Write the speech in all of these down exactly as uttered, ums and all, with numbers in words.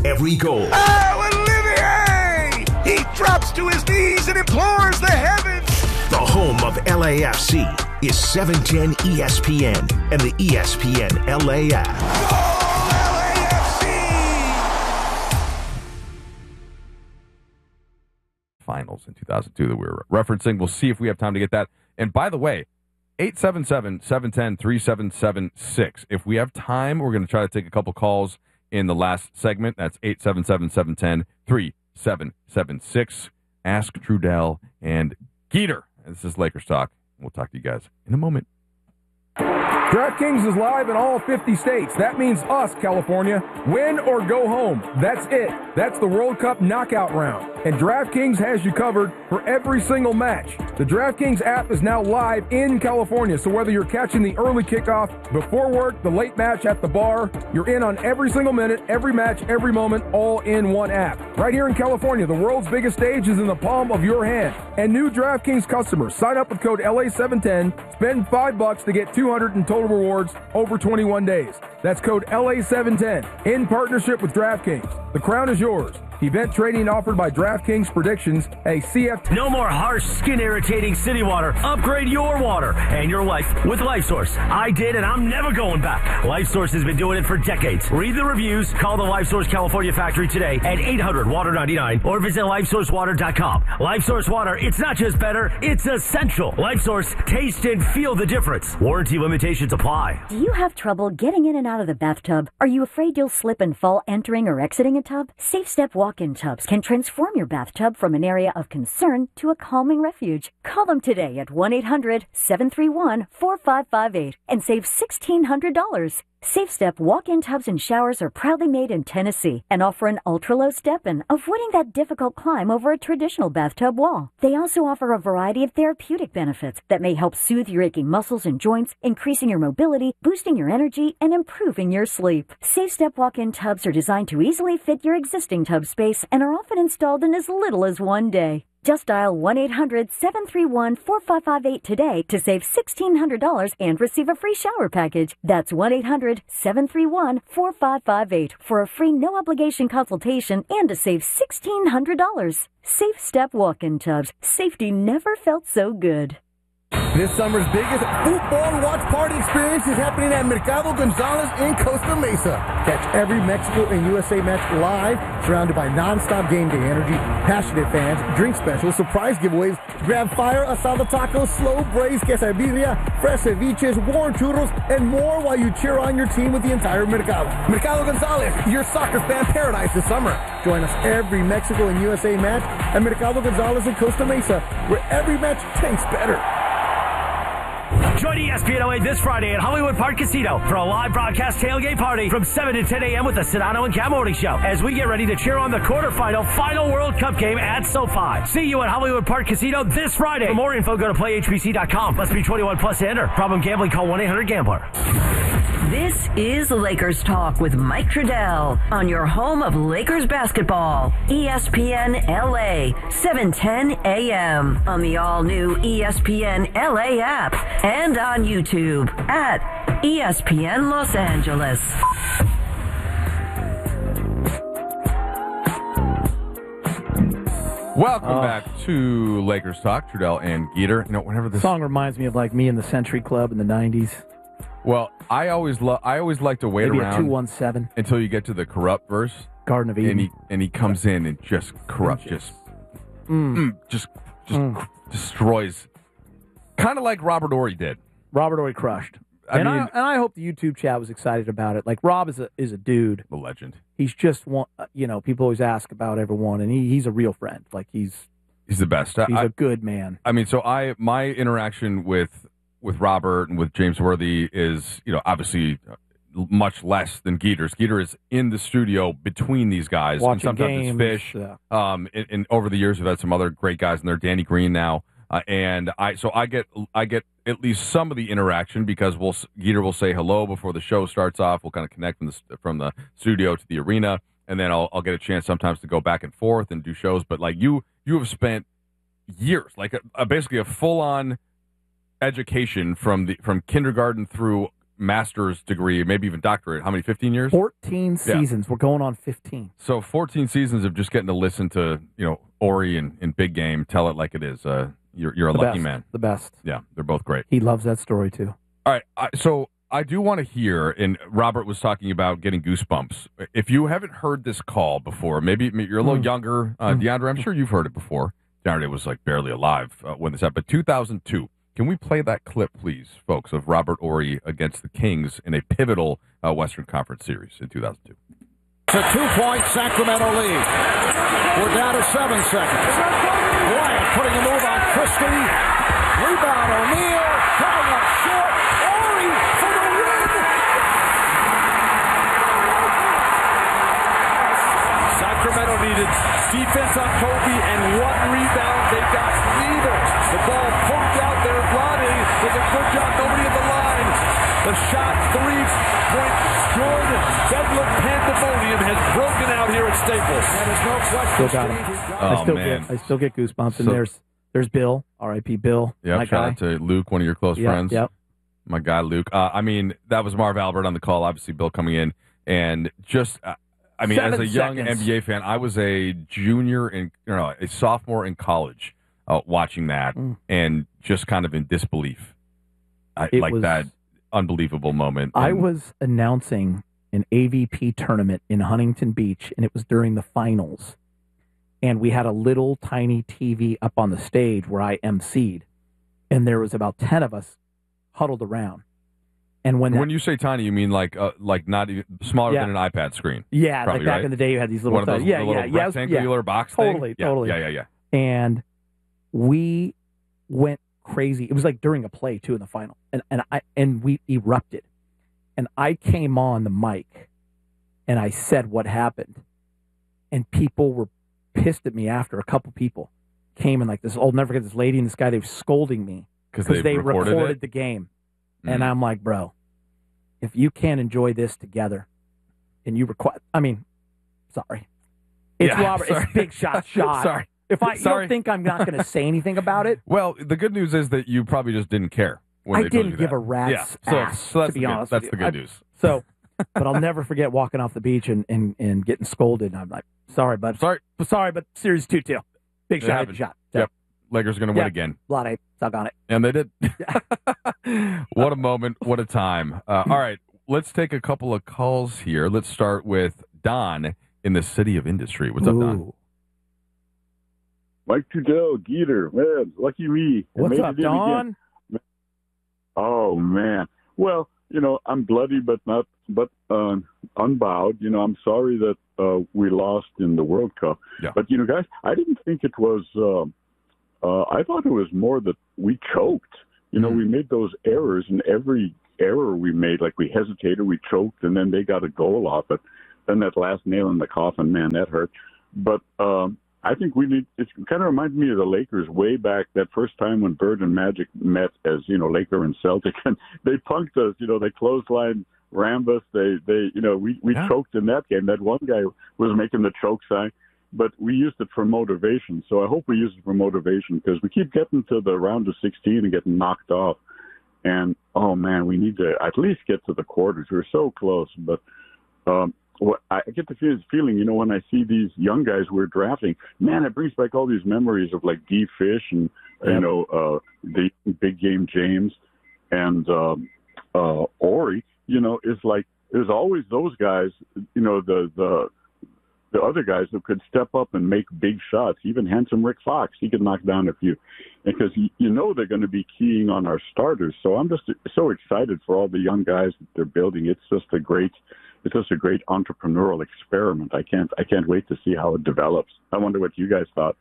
every goal. Oh, Olivier! He drops to his knees and implores the heavens. The home of L A F C is seven ten E S P N and the E S P N L A app. Go L A F C! Finals in two thousand two that we were referencing. We'll see if we have time to get that. And by the way, eight seven seven, seven one zero, three seven seven six. If we have time, we're going to try to take a couple calls in the last segment. That's eight seven seven, seven one zero, three seven seven six. Ask Trudell and Geeter. This is Lakers Talk. We'll talk to you guys in a moment. DraftKings is live in all fifty states. That means us, California. Win or go home. That's it. That's the World Cup knockout round. And DraftKings has you covered for every single match. The DraftKings app is now live in California, so whether you're catching the early kickoff, before work, the late match at the bar, you're in on every single minute, every match, every moment, all in one app. Right here in California, the world's biggest stage is in the palm of your hand. And new DraftKings customers, sign up with code L A seven ten, spend five bucks to get two hundred in total rewards over twenty-one days. That's code L A seven ten in partnership with DraftKings. The crown is yours. Event trading offered by DraftKings Predictions, a C F... No more harsh, skin-irritating city water. Upgrade your water and your life with LifeSource. I did, and I'm never going back. LifeSource has been doing it for decades. Read the reviews. Call the LifeSource California factory today at eight hundred water ninety-nine or visit life source water dot com. LifeSource Water, it's not just better, it's essential. LifeSource, taste and feel the difference. Warranty limitations apply. Do you have trouble getting in and out of the bathtub? Are you afraid you'll slip and fall entering or exiting a tub? Safe Step walk-in tubs can transform your bathtub from an area of concern to a calming refuge. Call them today at one eight hundred, seven three one, four five five eight and save sixteen hundred dollars. Safe Step walk-in tubs and showers are proudly made in Tennessee and offer an ultra-low step-in, avoiding that difficult climb over a traditional bathtub wall. They also offer a variety of therapeutic benefits that may help soothe your aching muscles and joints, increasing your mobility, boosting your energy, and improving your sleep. Safe Step walk-in tubs are designed to easily fit your existing tub space and are often installed in as little as one day. Just dial one eight hundred, seven three one, four five five eight today to save sixteen hundred dollars and receive a free shower package. That's one eight hundred, seven three one, four five five eight for a free no-obligation consultation and to save sixteen hundred dollars. Safe Step walk-in tubs. Safety never felt so good. This summer's biggest football watch party experience is happening at Mercado Gonzalez in Costa Mesa. Catch every Mexico and U S A match live, surrounded by non-stop game day energy, passionate fans, drink specials, surprise giveaways, grab fire, asada tacos, slow braised quesadilla, fresh ceviches, warm churros, and more while you cheer on your team with the entire Mercado. Mercado Gonzalez, your soccer fan paradise this summer. Join us every Mexico and U S A match at Mercado Gonzalez in Costa Mesa, where every match tastes better. Join E S P N L A this Friday at Hollywood Park Casino for a live broadcast tailgate party from seven to ten a.m. with the Sedano and Cam Morning Show as we get ready to cheer on the quarterfinal final World Cup game at SoFi. See you at Hollywood Park Casino this Friday. For more info, go to play H B C dot com. Must be twenty-one plus to enter. Problem gambling, call one eight hundred gambler. This is Lakers Talk with Mike Trudell on your home of Lakers basketball. E S P N L A, seven ten a.m. on the all-new E S P N L A app and on YouTube at E S P N Los Angeles. Welcome Oh. back to Lakers Talk, Trudell and Geeter. You know, whenever this song reminds me of like me in the Century Club in the nineties. Well, I always lo- I always like to wait Maybe around a two one seven until you get to the corrupt verse, Garden of Eden, and he and he comes in and just corrupt, just Mm. mm, just just Mm. destroys, kind of like Robert Horry did. Robert Horry crushed. I and, mean, I, and I hope the YouTube chat was excited about it. Like Rob is a is a dude, a legend. He's just one. You know, people always ask about everyone, and he, he's a real friend. Like he's He's the best. he's I, a good man. I mean, so I my interaction with with Robert and with James Worthy is, you know, obviously much less than Geeter's. Geeter is in the studio between these guys, Watching and sometimes games, it's Fish. yeah. Um, and, and over the years, we've had some other great guys in there. Danny Green now, uh, and I so I get I get at least some of the interaction because we'll Geeter will say hello before the show starts off. We'll kind of connect from the from the studio to the arena, and then I'll I'll get a chance sometimes to go back and forth and do shows. But like you, you have spent years, like a, a, basically a full on education from the from kindergarten through master's degree, maybe even doctorate. How many? fifteen years? fourteen Yeah. seasons. We're going on fifteen. So fourteen seasons of just getting to listen to, you know, Ori and, and Big Game tell it like it is. Uh, you're you're a The lucky best. man. The best. Yeah, they're both great. He loves that story, too. All right, I, so I do want to hear, and Robert was talking about getting goosebumps. If you haven't heard this call before, maybe you're a little Mm. younger, uh, Mm. DeAndre, I'm sure you've heard it before. DeAndre was like barely alive uh, when this happened. two thousand two. Can we play that clip, please, folks, of Robert Ori against the Kings in a pivotal uh, Western Conference series in two thousand two? It's a two-point Sacramento lead. We're down to seven seconds. Bryant putting a move on Christie. Rebound O'Neal. Coming up short. Ori for the win. Sacramento needed defense on Kobe and one rebound. They got neither. The ball poked out there. Ronnie with a good job. Nobody at the line. The shot, three-point Jordan. Bedlam pandemonium has broken out here at Staples. And there's no question. Still got him. Oh, I still man. get I still get goosebumps. And So- there's there's Bill, R I P Bill, Yeah, my shout guy. out to Luke, one of your close Yep, friends. yep. My guy, Luke. Uh, I mean, that was Marv Albert on the call. Obviously, Bill coming in. And just, uh, I mean, Seven as a young seconds. N B A fan, I was a junior in, you know, a sophomore in college uh, watching that Mm. and just kind of in disbelief. I, It like was- that unbelievable moment. I And- was announcing an A V P tournament in Huntington Beach, and it was during the finals. And we had a little tiny T V up on the stage where I emceed, and there was about ten of us huddled around. And when that, when you say tiny, you mean like uh, like not even smaller Yeah. than an iPad screen? yeah, probably, like back right? in the day, you had these little One of those th- yeah, the yeah, little yeah, it was- rectangular yeah. box thing? Totally, Yeah, totally. Yeah, yeah, yeah. And we went crazy. It was like during a play too in the final, and and I and we erupted, and I came on the mic, and I said what happened, and people were pissed at me after. A couple people came and like this. I'll never forget this lady and this guy. They were scolding me Because because they they recorded recorded, it? the game, and Mhm. I'm like, bro, if you can't enjoy this together, and you require, I mean, sorry, it's Yeah, Robert. sorry. It's big shot shot. Sorry. If I you Sorry. don't think I'm not going to say anything about it. Well, the good news is that you probably just didn't care. When I they told didn't you give that. a rat's yeah. So, ass, so that's to be the good, honest that's with the you. good I- news. So, but I'll never forget walking off the beach and, and, and getting scolded. And I'm like, sorry, bud. Sorry. Sorry, but series two two. Big It shot, happened. big shot. So, Yep. Lakers are going to win Yeah. again. Lot of suck on it. And they did. What a moment. What a time. Uh, all right. Let's take a couple of calls here. Let's start with Don in the City of Industry. What's up, Don? Ooh. Mike Trudell, Geeter, man, lucky me. I What's made up, it in again. Don? Oh man. Well, you know, I'm bloody, but not, but uh, unbowed. You know, I'm sorry that uh, we lost in the World Cup. Yeah. But you know, guys, I didn't think it was. Uh, uh, I thought it was more that we choked. You know, Mhm. we made those errors, and every error we made, like we hesitated, we choked, and then they got a goal off it. Then that last nail in the coffin, man, that hurt. But um, I think we need. It kind of reminds me of the Lakers way back that first time when Bird and Magic met as you know Laker and Celtic, and they punked us. You know, they clotheslined Rambus. They they you know we we Yeah. choked in that game. That one guy was making the choke sign, but we used it for motivation. So I hope we use it for motivation because we keep getting to the round of sixteen and getting knocked off. And oh man, we need to at least get to the quarters. We're so close, but. Um, Well, I get the feeling, you know, when I see these young guys we're drafting, man, it brings back all these memories of like D. Fish and, you know, uh, the big game James and um, uh, Ori. You know, it's like there's always those guys, you know, the the the other guys who could step up and make big shots. Even handsome Rick Fox, he could knock down a few, because you know they're going to be keying on our starters. So I'm just so excited for all the young guys that they're building. It's just a great. It's just a great entrepreneurial experiment. I can't I can't wait to see how it develops. I wonder what you guys thought.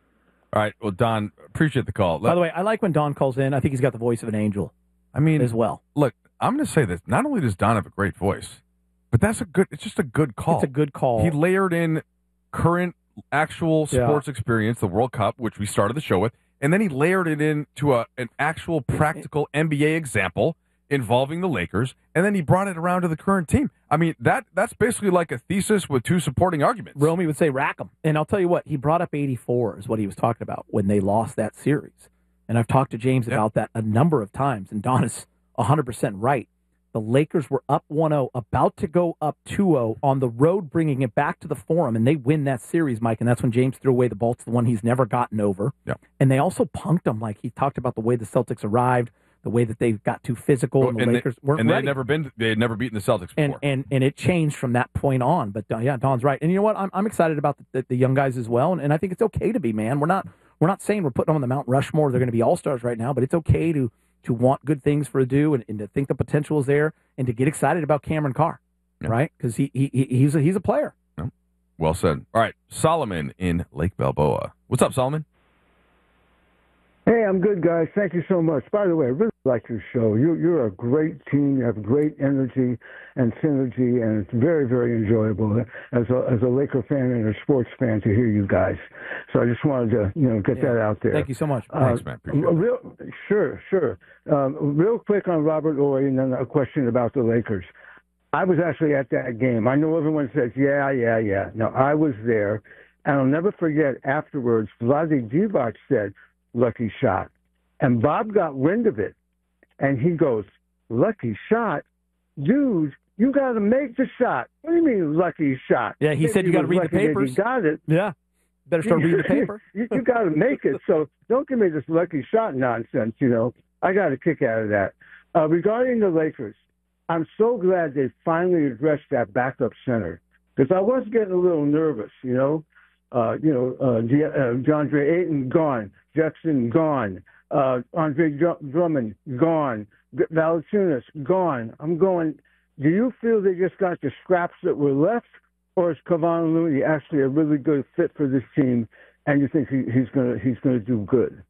All right. Well, Don, appreciate the call. By the way, I like when Don calls in. I think he's got the voice of an angel. I mean, as well. Look, I'm going to say this. Not only does Don have a great voice, but that's a good. It's just a good call. It's a good call. He layered in current, actual Yeah. sports experience, the World Cup, which we started the show with, and then he layered it into a an actual practical N B A example involving the Lakers, and then he brought it around to the current team. I mean, that that's basically like a thesis with two supporting arguments. Romy would say rack 'em. And I'll tell you what, he brought up eighty-four is what he was talking about when they lost that series. And I've talked to James Yep. about that a number of times, and Don is one hundred percent right. The The Lakers were up one oh, about to go up two oh on the road, bringing it back to the Forum, and they win that series, Mike, and that's when James threw away the ball. It's the one he's never gotten over. Yeah. And they also punked him. Like, he talked about the way the Celtics arrived, the way that they got too physical, Well, and the and Lakers they, weren't and they ready. had never been. They had never beaten the Celtics and, before. and and it changed from that point on. But uh, yeah, Don's right. And you know what? I'm I'm excited about the, the, the young guys as well. And, and I think it's okay to be, man. We're not we're not saying we're putting them on the Mount Rushmore. They're going to be all stars right now. But it's okay to to want good things for Adu and, and to think the potential is there and to get excited about Cameron Carr, Yeah. right? Because he, he he he's a, he's a player. No. Well said. All right, Solomon in Lake Balboa. What's up, Solomon? Hey, I'm good, guys. Thank you so much. By the way, I really like your show. You, you're a great team. You have great energy and synergy, and it's very, very enjoyable as a, as a Laker fan and a sports fan to hear you guys. So I just wanted to, you know, get Yeah. that out there. Thank you so much. Uh, Thanks, man. Appreciate it. real, sure, sure. Um, real quick on Robert Horry, and then a question about the Lakers. I was actually at that game. I know everyone says, yeah, yeah, yeah. No, I was there, and I'll never forget afterwards, Vlade Divac said, lucky shot. And Bob got wind of it, and he goes, lucky shot? Dude, you got to make the shot. What do you mean lucky shot? Yeah, he Maybe said you got to was read the lucky that papers. He got it. Yeah, better start reading the paper. you you got to make it. So don't give me this lucky shot nonsense, you know. I got a kick out of that. Uh, regarding the Lakers, I'm so glad they finally addressed that backup center because I was getting a little nervous, you know. Uh, you know, uh, De- uh, DeAndre Ayton gone, Jackson gone, uh, Andre Dr- Drummond gone, Valanciunas gone. I'm going, do you feel they just got the scraps that were left, or is Kevon Looney actually a really good fit for this team, and you think he, he's gonna he's gonna do good?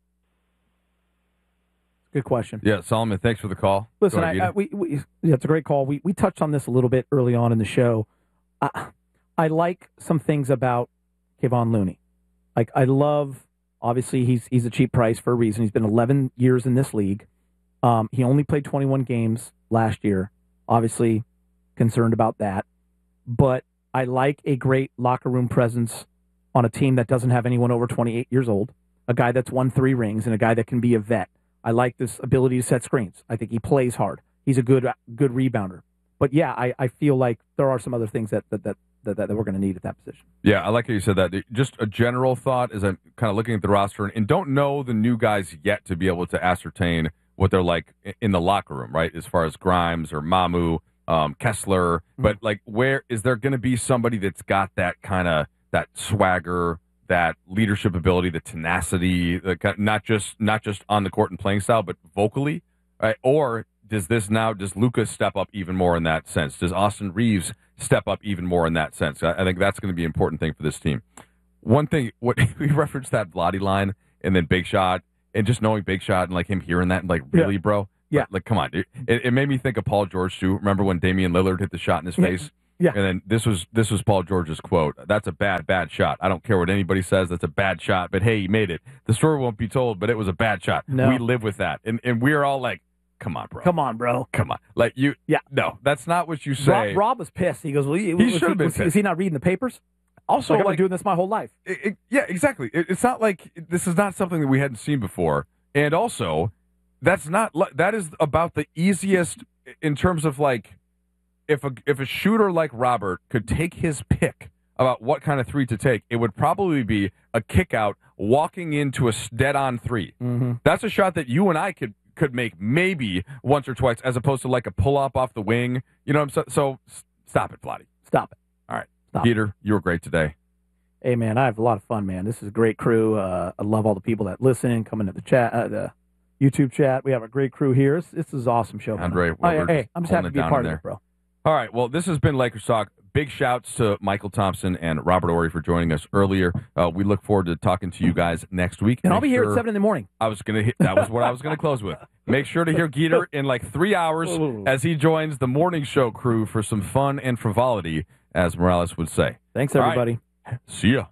Good question. Yeah, Solomon, thanks for the call. Listen, Go ahead, I, I, Gita. we, we yeah, it's a great call. We we touched on this a little bit early on in the show. I, I like some things about Kevon Looney. Like, I love, obviously, he's he's a cheap price for a reason. He's been eleven years in this league. Um, he only played twenty-one games last year. Obviously, concerned about that. But I like a great locker room presence on a team that doesn't have anyone over twenty-eight years old, a guy that's won three rings, and a guy that can be a vet. I like this ability to set screens. I think he plays hard. He's a good good rebounder. But, yeah, I, I feel like there are some other things that that, that, that, that we're going to need at that position. Yeah, I like how you said that. Just a general thought as I'm kind of looking at the roster and, and don't know the new guys yet to be able to ascertain what they're like in the locker room, right? As far as Grimes or Mamu, um, Kessler. Mm-hmm. But, like, where is there going to be somebody that's got that kind of that swagger, that leadership ability, the tenacity, the, not just not just on the court and playing style, but vocally, right? Or does this now, does Lucas step up even more in that sense? Does Austin Reeves step up even more in that sense? I, I think that's going to be an important thing for this team. One thing, what we referenced that Vlade line and then Big Shot, and just knowing Big Shot and like him hearing that and like, really, yeah. bro? Yeah. Like, like come on. It, it made me think of Paul George too. Remember when Damian Lillard hit the shot in his face? Yeah. And then this was this was Paul George's quote. That's a bad, bad shot. I don't care what anybody says. That's a bad shot. But hey, he made it. The story won't be told, but it was a bad shot. No. We live with that. And and we're all like, come on, bro. Come on, bro. Come on. Like you Yeah. No, that's not what you say. Rob, Rob was pissed. He goes, well, he, He was, should have been was, pissed. Is he not reading the papers? Also, like, I've like, been doing this my whole life. it, it, yeah, exactly. It, it's not like this is not something that we hadn't seen before. And also, that's not that is about the easiest in terms of like if a if a shooter like Robert could take his pick about what kind of three to take, it would probably be a kick out walking into a dead on three. Mm-hmm. That's a shot that you and I could could make maybe once or twice, as opposed to like a pull up off the wing. You know what I'm saying? So stop it, Vlade. Stop it. All right, Stop Peter, you were great today. Hey, man, I have a lot of fun, man. This is a great crew. Uh, I love all the people that listen, coming to the chat, uh, the YouTube chat. We have a great crew here. This, this is an awesome show. Andre, Oh, well, hey, we're hey, just I'm just happy to holding be it a down part in of there. it, bro. All right, well, this has been Lakers Talk. Big shouts to Michael Thompson and Robert Horry for joining us earlier. Uh, we look forward to talking to you guys next week. And Make I'll be here sure- at seven in the morning. I was gonna hit. That was what I was gonna close with. Make sure to hear Geeter in like three hours as he joins the morning show crew for some fun and frivolity, as Morales would say. Thanks, All right. everybody. See ya.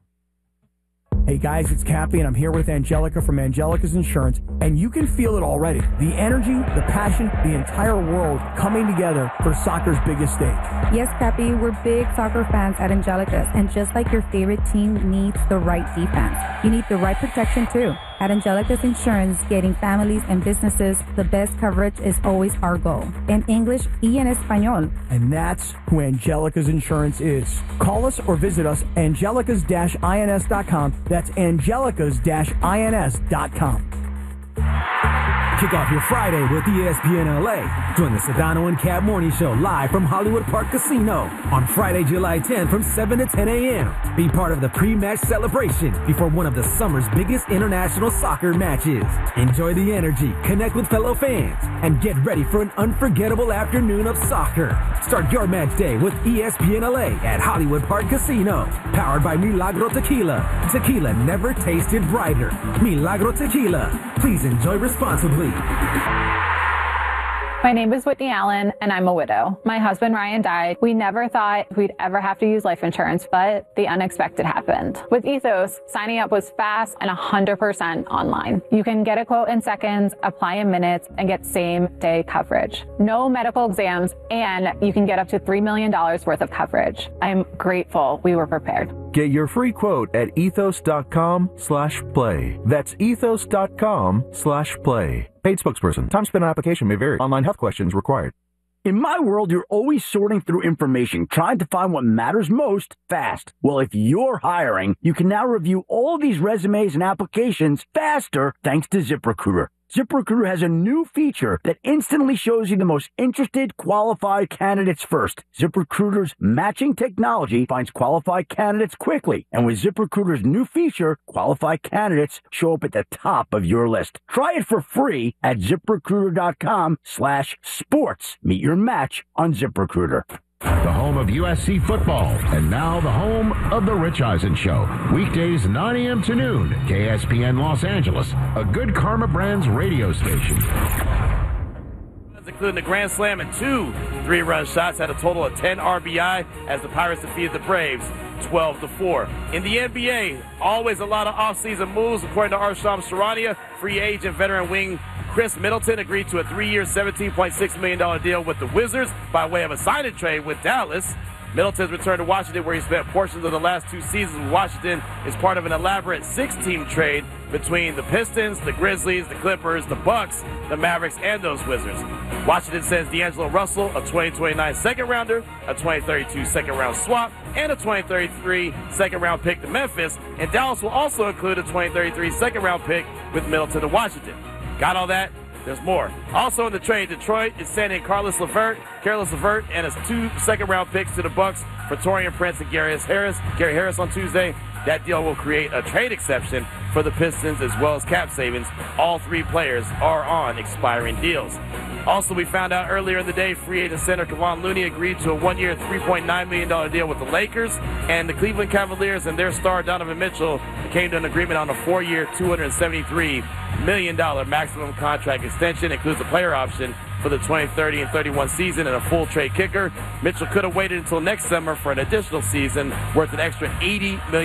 Hey guys, it's Cappy, and I'm here with Angelica from Angelica's Insurance, and you can feel it already. The energy, the passion, the entire world coming together for soccer's biggest stage. Yes, Cappy, we're big soccer fans at Angelica's, and just like your favorite team needs the right defense, you need the right protection too. At Angelica's Insurance, getting families and businesses the best coverage is always our goal. In English y en español. And that's who Angelica's Insurance is. Call us or visit us angelicas dash ins dot com. That's angelicas dash ins dot com. Kick off your Friday with E S P N L A. Join the Sedano and Cab Morning Show live from Hollywood Park Casino on Friday, July tenth from seven to ten a.m. Be part of the pre-match celebration before one of the summer's biggest international soccer matches. Enjoy the energy, connect with fellow fans, and get ready for an unforgettable afternoon of soccer. Start your match day with E S P N L A at Hollywood Park Casino. Powered by Milagro Tequila. Tequila never tasted brighter. Milagro Tequila. Please enjoy responsibly. My name is Whitney Allen, and I'm a widow. My husband, Ryan, died. We never thought we'd ever have to use life insurance, but the unexpected happened. With Ethos, signing up was fast and one hundred percent online. You can get a quote in seconds, apply in minutes, and get same-day coverage. No medical exams, and you can get up to three million dollars worth of coverage. I'm grateful we were prepared. Get your free quote at ethos.com slash play. That's ethos.com slash play. Paid spokesperson. Time spent on application may vary. Online health questions required. In my world, you're always sorting through information, trying to find what matters most fast. Well, if you're hiring, you can now review all these resumes and applications faster thanks to ZipRecruiter. ZipRecruiter has a new feature that instantly shows you the most interested, qualified candidates first. ZipRecruiter's matching technology finds qualified candidates quickly. And with ZipRecruiter's new feature, qualified candidates show up at the top of your list. Try it for free at ZipRecruiter.com slash sports. Meet your match on ZipRecruiter. The home of U S C football, and now the home of The Rich Eisen Show. Weekdays nine a.m. to noon, K S P N Los Angeles, a Good Karma Brands radio station. Including the grand slam and two three-run shots, had a total of ten R B I as the Pirates defeated the Braves twelve to four. In the N B A, always a lot of offseason moves. According to Arsham Charania, free agent veteran wing Chris Middleton agreed to a three-year, seventeen point six million dollars deal with the Wizards by way of a sign and trade with Dallas. Middleton's return to Washington, where he spent portions of the last two seasons with Washington, is part of an elaborate six-team trade between the Pistons, the Grizzlies, the Clippers, the Bucks, the Mavericks, and those Wizards. Washington sends D'Angelo Russell, a twenty twenty-nine second-rounder, a twenty thirty-two second-round swap, and a twenty thirty-three second-round pick to Memphis. And Dallas will also include a twenty thirty-three second-round pick with Middleton to Washington. Got all that? There's more. Also in the trade, Detroit is sending Carlos LeVert, Carlos LeVert, and his two second-round picks to the Bucks for Taurean Prince and Gary Harris. Gary Harris on Tuesday. That deal will create a trade exception for the Pistons as well as cap savings. All three players are on expiring deals. Also, we found out earlier in the day, free agent center Kevon Looney agreed to a one-year, three point nine million dollars deal with the Lakers, and the Cleveland Cavaliers and their star Donovan Mitchell came to an agreement on a four-year, two hundred seventy-three million dollars maximum contract extension. Includes a player option for the twenty thirty and thirty-one season and a full trade kicker. Mitchell could have waited until next summer for an additional season worth an extra eighty million dollars.